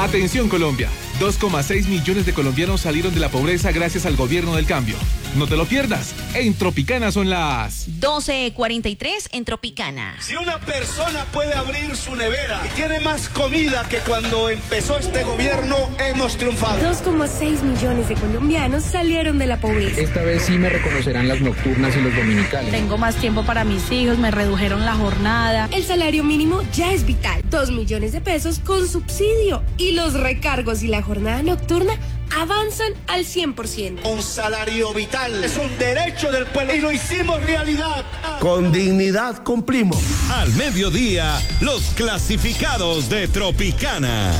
Atención Colombia, 2,6 millones de colombianos salieron de la pobreza gracias al gobierno del cambio. No te lo pierdas, en Tropicana son las 12:43 en Tropicana. Si una persona puede abrir su nevera y tiene más comida que cuando empezó este gobierno, hemos triunfado. 2,6 millones de colombianos salieron de la pobreza. Esta vez sí me reconocerán las nocturnas y los dominicales. Tengo más tiempo para mis hijos, me redujeron la jornada. El salario mínimo ya es vital, 2 millones de pesos con subsidio. Y los recargos y la jornada nocturna avanzan al 100%. Un salario vital es un derecho del pueblo y lo hicimos realidad. Con dignidad cumplimos. Al mediodía, los clasificados de Tropicana.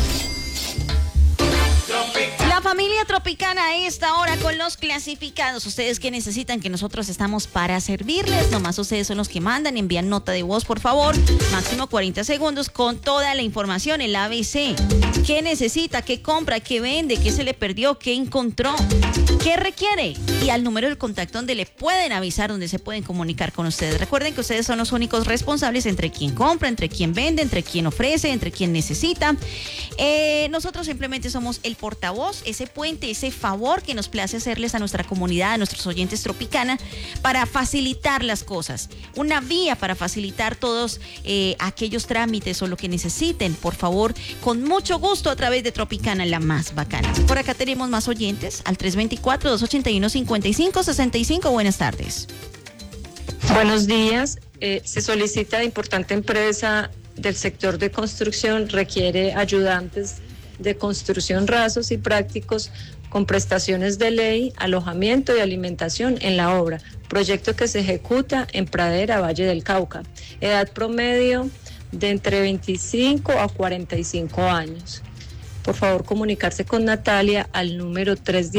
La familia Tropicana a esta hora con los clasificados. Ustedes que necesitan, que nosotros estamos para servirles. Nomás ustedes son los que mandan, envían nota de voz, por favor. Máximo 40 segundos con toda la información, el ABC. ¿Qué necesita? ¿Qué compra? ¿Qué vende? ¿Qué se le perdió? ¿Qué encontró? ¿Qué requiere? Y al número del contacto donde le pueden avisar, donde se pueden comunicar con ustedes. Recuerden que ustedes son los únicos responsables entre quien compra, entre quien vende, entre quien ofrece, entre quien necesita. Nosotros simplemente somos el portavoz, ese puente, ese favor que nos place hacerles a nuestra comunidad, a nuestros oyentes Tropicana, para facilitar las cosas. Una vía para facilitar todos aquellos trámites o lo que necesiten, por favor, con mucho gusto a través de Tropicana, la más bacana. Por acá tenemos más oyentes al 324-281-5565. Buenas tardes. Buenos días. Se solicita de importante empresa del sector de construcción, requiere ayudantes de construcción rasos y prácticos con prestaciones de ley, alojamiento y alimentación en la obra. Proyecto que se ejecuta en Pradera, Valle del Cauca. Edad promedio de entre 25 a 45 años. Por favor, comunicarse con Natalia al número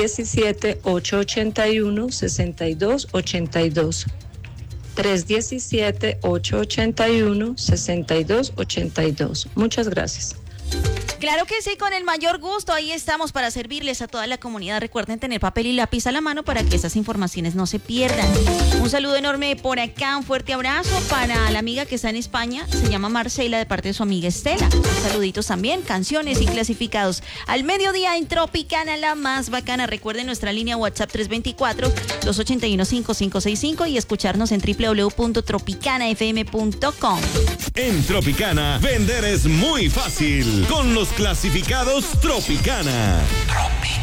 317-881-6282. 317-881-6282. Muchas gracias. Claro que sí, con el mayor gusto. Ahí estamos para servirles a toda la comunidad. Recuerden tener papel y lápiz a la mano para que esas informaciones no se pierdan. Un saludo enorme por acá, un fuerte abrazo para la amiga que está en España. Se llama Marcela, de parte de su amiga Estela. Saluditos también, canciones y clasificados. Al mediodía en Tropicana, la más bacana. Recuerden nuestra línea WhatsApp 324-281-5565 y escucharnos en www.tropicanafm.com. En Tropicana, vender es muy fácil con los clasificados Tropicana.